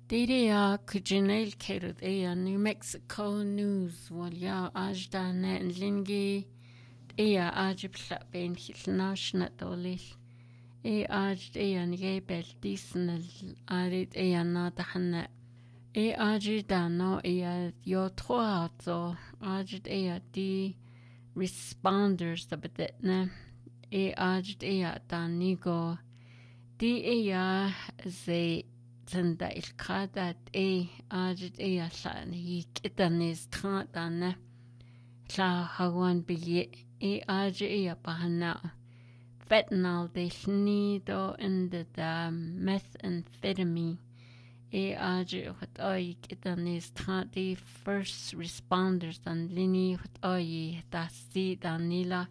Diria Kujinel Kerut Ea New Mexico News Walya Ajda Lingi Ea Ajibla Ben Hilnashna Dolil Ajd Ea Ngebel Disnel Arid Ea Nadahanna Ajda no Ea Yotroazo Ajd Ea di responders the bedetne Ajd Ea Danigo di Ea ze تندا القادة أجد سان يكتنيز تخاطانا لا هوان بي أجد بهنا fentanyl they snido in the methamphetamine أجد يكتنيز تخاطي first responders and lini تاسي دانيلا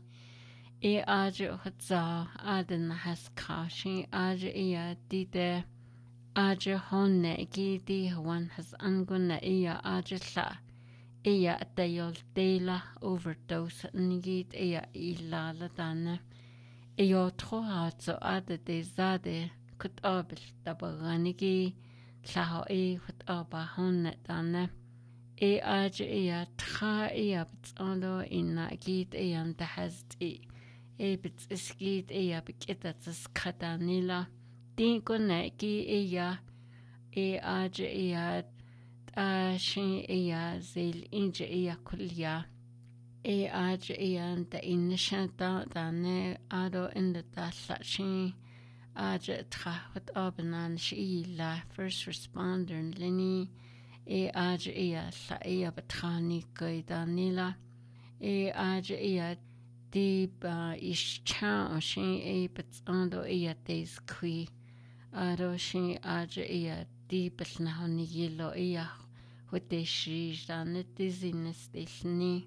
أجد أدن هسكاشي أجد ديده Aja honne gidi one has anguna iya ajla iya atayol dela overdose nigit iya ilala dana iyo trohatso ade de zade kut abel tabaganigi laho hut aba honne dana aja iya tra iya bitsalo inna git iya ndahast bits iskit iya bikitats katanila Dinkone ki iya aja iya shin iya zil inja iya kulya aja iya da inishanta dane ado inda dalla shin aja trahut abanan shila first responder lini aja iya la iya batrani danila aja iya deep ischan shin bitsando iya des kui Aroshi aja iya deepel na honi yelo iya hote shijane dizziness dilni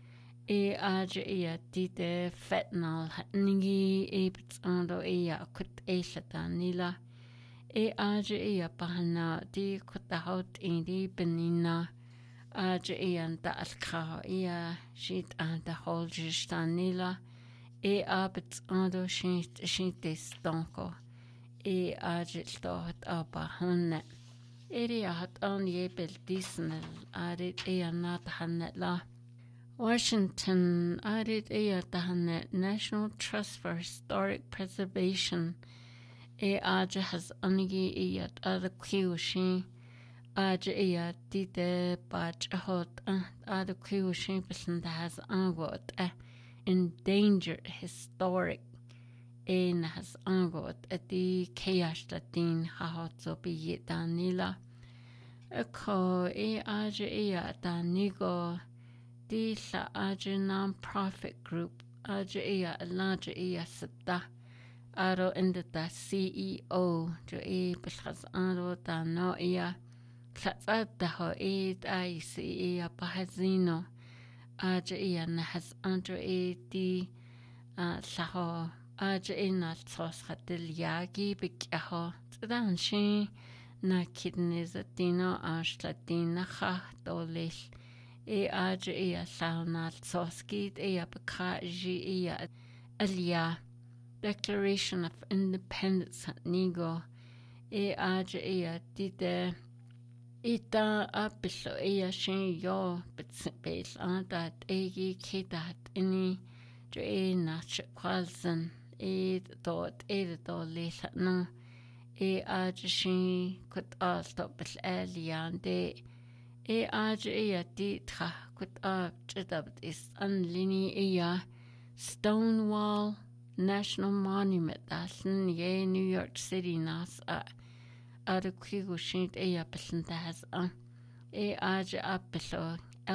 aja iya dite fentanyl ningi bitsando iya kut danila aja iya bahana di kutahot indi benina aja iya nda alka iya shit anda holjish danila bitsando shit stonko ajiltohat aba hunne hat on yebel disnel arit nat hanne la Washington arit tahanne National Trust for Historic Preservation aja has ongi other kiushi aja dide bach hot other kiushi person that has angot endangered historic has angot ati chaos latin hahotso bi danila ko aja danigo di la aja non-profit group aja alaja sata aro inda da CEO jo bilhas aro da no tlatsata ho IC bahazino aja nahas andro di laho aja tos hatil yagi bikyaho tdan shi na kidneys atino ashlatina ha dolil aja saunal toskid bakaji alia Declaration of Independence nigo aja dide ita apilo shin yo bits that kidat ini jo nach kwalzen dot lisa no aja shin kut stop bil alian de aja ditra kut chidabt is anlini Stonewall National Monument that's in New York City nas kigo shin bilda has aja apilo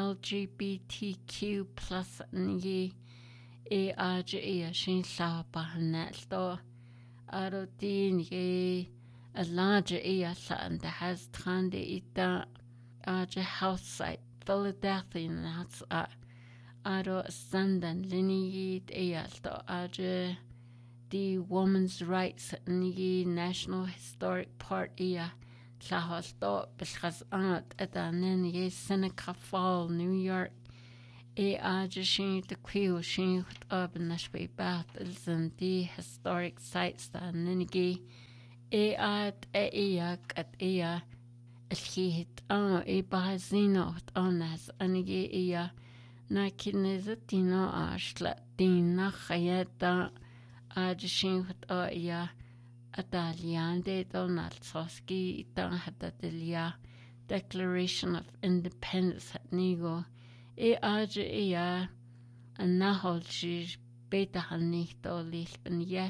LGBTQ plus ni aja shin la bahnelto aro din alaja sa and has trande ita aja house site Philadelphia that's aro sandan lini alto aja the women's rights ni National Historic Park tlaholto bilhas atanen Seneca Fall New York aja shin the queue shin urban nashbe battles and the historic sites da ninigi at kat الحيت بازينو أناس أنيجي إيا ناكنزتينو أشلا دينا خياتا أجشين إيا أتاليان دي دونالد سوسكي إتان حتى دليا Declaration of Independence نيجو إيا النهول شيش بيتا هنيختو ليل بنيات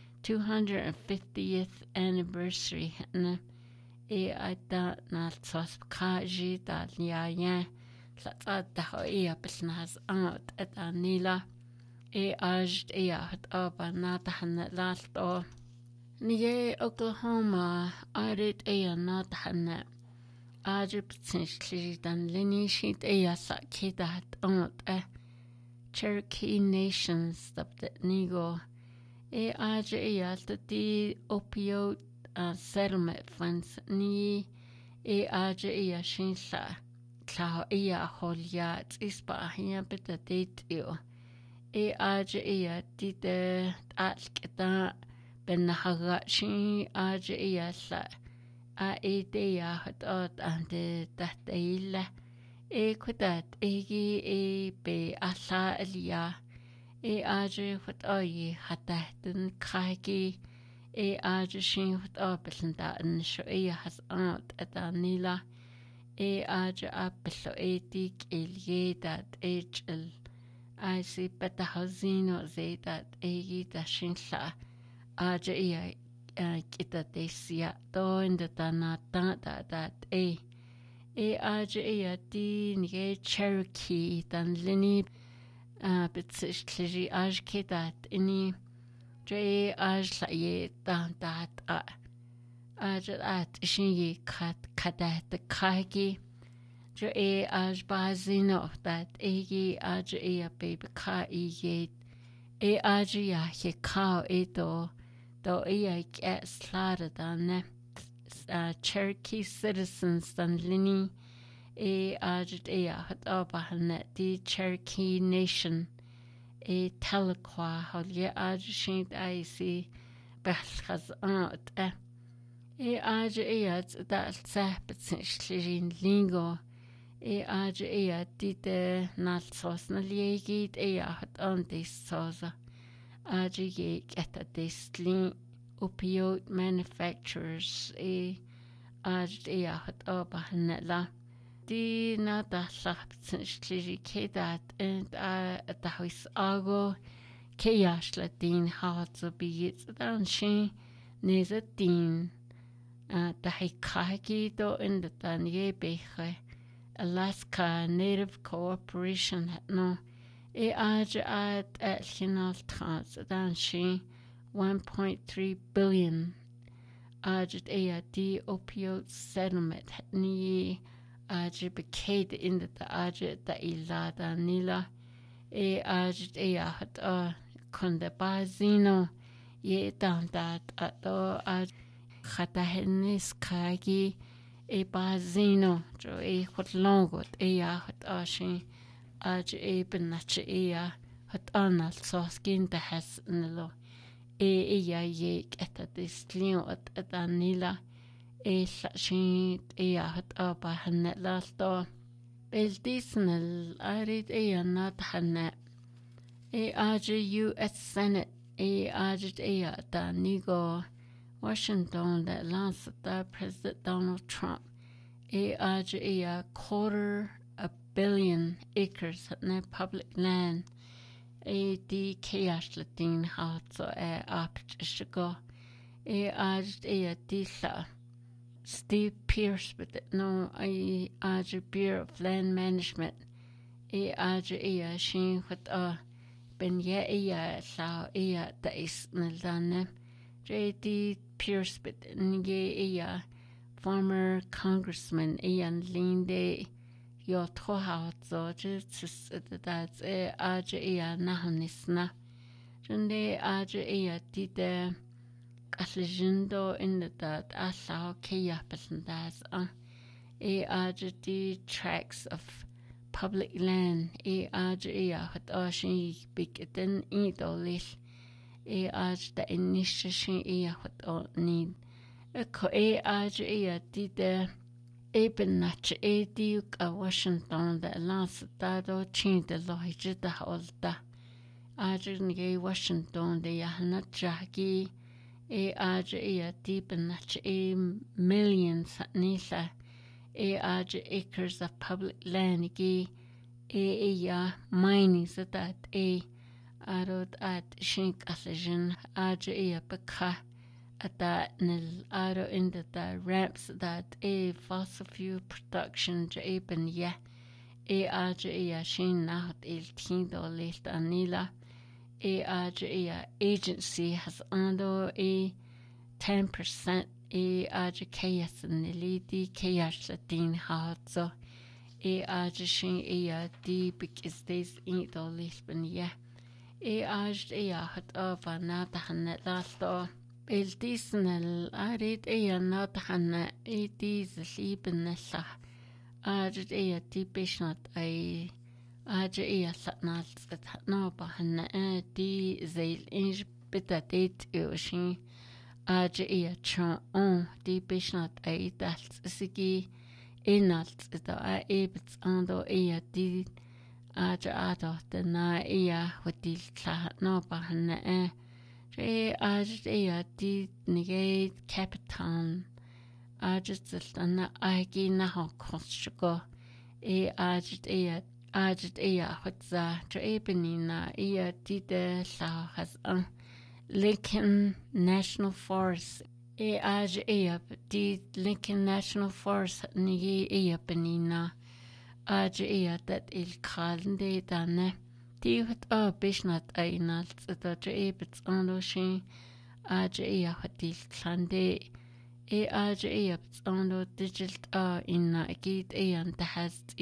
250th anniversary هنا أيضا نالتصوص بكاجي داليايا تلاتات دهو بسناز أنت أدانيلا أجد هد أبا ناتحن لالتو نيجي أوكلاهوما أريد ناتحن أجد بتنشلي دان لنيشيد ساكيدات أنت Cherokee Nations تبدأ نيجو أجد تدي opioid settlement funds ni أجد شينسا تلاو خوليات إسبا هي بتديتيو أجد تيدا تألكتا بنهغاشي أجد سا أيديا هدوت عند تحتيلا كدات إيجي بأسا إليا أجد هدوي حتى كاكي أجد شين هدو بسندا إنشو حسانت أدانيلا أجد أبسو ديك إليدات إجل أيسي بتهزينو زيدات إيجي تشينسا أجد كتا ديسيا دو إندتانا دات أجد دي نيجي Cherokee دان لني بتسشتلجي أجد كدات إني جاي أجد دات أجد إشيني كدات كاكي جو بازينو دات أجد بيبي كاي أجد كاو دو كأسلار دان Cherokee citizens dan lini أجد هد أباهن دي Cherokee Nation تلقوا هولي أجد شيد أيسي بحلخز أجد دا السحبت سنشلين لينغو أجد دي دا نالصوص نليجيد هد دي صوصة أجد يكتا دي سلين opioid manufacturers أجد هد أباهن لا دي نادا سنشلين كيدات تحويس آغو كياش لدين هاتو بيت دانشي نيزتين تحي كاكي دو اندتان يبيخي Alaska Native Cooperation no أجد الخنال تخاز دانشي 1.3 billion أجد دي opioid settlement ني أجد بكيد اندتا أجد دا إلا دانيلا أجد هد كندا بازينو يدان دات أجد خطاهنس كاكي بازينو جو خطلونغوت هد آشي أجد بناتش هد آنال سوسكين تحس نلو يك أتدستليو أتدانيلا ساشين هد أباهن لالتو بالديسنال أريد ناتحن أجد US Senate أجد دانيغو Washington that launched President Donald Trump أجد $250 million acres of public land دي كياش لدين هاتو أبتشكو أجد دي Steve Pierce but no أجد Bureau of Land Management أجد شين خد بنيا ساو تايس نلدان JD Pierce but نيجي former congressman ليندي يو توهاتو جتس دات أجد نهنسنا جندي أجد ديدا أسلجندو إن دات أساو كيا بسنداز أجد دي tracts of public land أجد هد آشين بيكتن دوليش أجد إنيششين هد نيد أكو أجد ديدا Eben nach diuk a Washington the last dado chin the loige the holda. Ajin ge Washington the yahna jagi aj deep nach millions nisa aj acres of public land ge ya mining so that arod at shink asajin aj baka at that nil aro in the ramps that fossil fuel production jaben aj shin naht il tindo list anila aj agency has ando 10% aj kayas nili di kayas latin hatso aj shin di because this in the list ben aj hat over nata hanet lasto الديسنال أريد أي ناطحنا أي ديز الليب النسح أريد أي دي بيشنات أي أريد أي سنات نوبة هنا دي زي الإنج بتا ديت يوشين أريد أي تشان دي بيشنات أي دالت سيجي أي نالت إذا أي بتاندو أي دي أريد أدو دنا أي ودي تلا نوبة هنا aj di nige capitan aj na agi na ha kostgo aj hotza benina di de sa has Lincoln National Forest aj di Lincoln National Forest nige benina aj that il kalende dane Tíhat bisnat ainalt da ebits anloshin aj hatil klande aj ebits anlo digital inna agit an tahast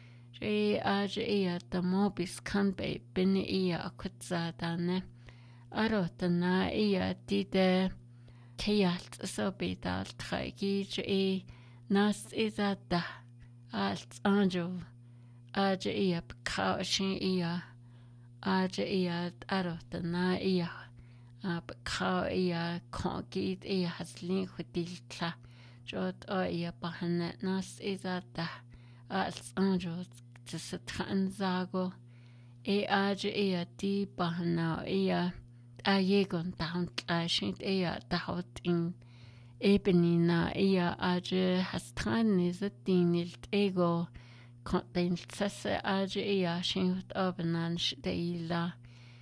aj the mobis kanbe bin akutza dane arotana dide kayalt sobidal tragi nas izada alt anjo aj kaushin aj arotana bakha kongit haslin khudiltla jot bahana nas izada als anjo tsatran zago aj di bahana ayegon tauntla shint tahot in ebenina aj hastran izatinilt ego den sesse aj shinhut abanan shdeila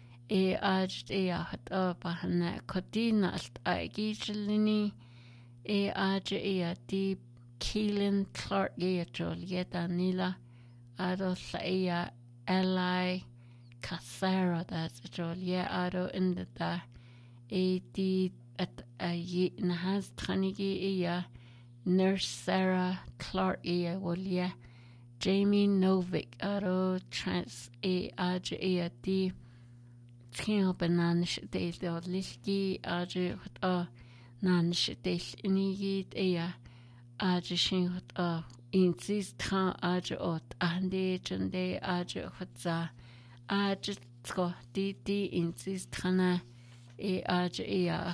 aj hat abahana kodina alt agijlini aj di Keelan Clark yeta nila ado sa ally kasara das jolye ado in the di at nahas thanigi nurse Sarah Clark wolye Jamie Novick aro trans aj di tien banan shdeil do liski aj nan shdeil inigit aj shin insist tra aj ande jande aj hotza aj tsko di insist trana aj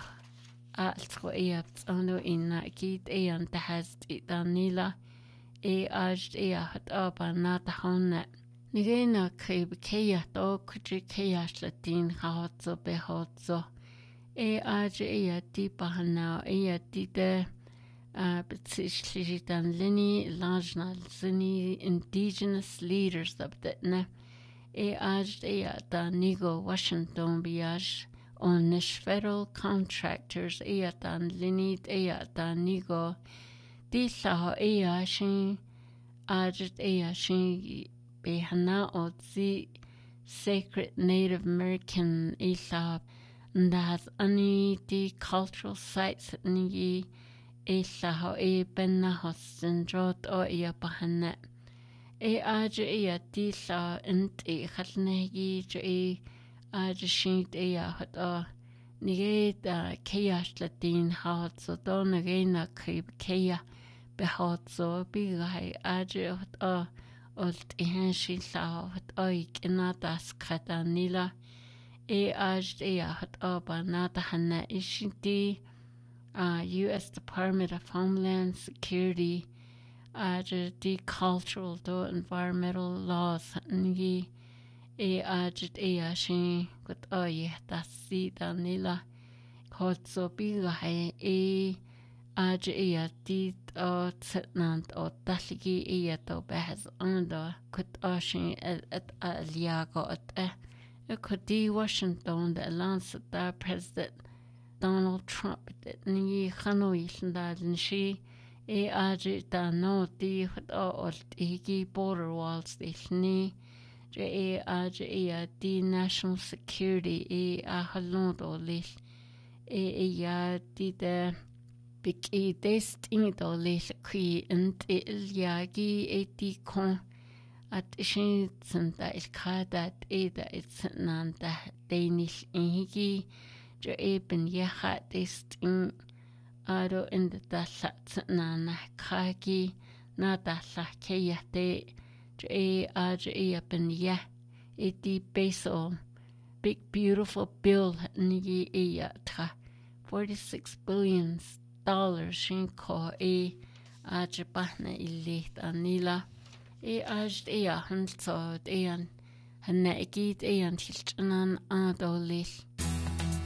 altro tsano inna git an tahast itanila aj hat nata honna nigena krib keya to kutri keya latin hatso behotso aj di bahana di de betsichlitan lini lajna zini indigenous leaders of the ne aj da nigo Washington biash on nish federal contractors dan lini da nigo di sa shin aj shin behana otzi sacred Native American isab das ani di cultural sites ni isa benna hosten drot bahana aj di sa int khalnegi aj shin hat nige da kayas latin hat so don na krib kaya behot so bigai aj olt ihan shi sa hat kina das kata nila aj hat nata hanna ishiti U.S. Department of Homeland Security the cultural to environmental laws ngi she got tasi danila so biga di tsnant o taligi to behas ando could she at liago at could di Washington the lance da President Donald Trump ni hanoi sndal she da no di border walls ni the national security halon lis the big destin lis qui and yagi di con at shin santa is kada it's nanda Danish higi ben yaha destin aro in the dasat nana kagi na dasa kayate ben ya iti peso big beautiful bill ni ta $46 billion shin ko bahna ilit anila hanso hanna ikit tilchanan adolis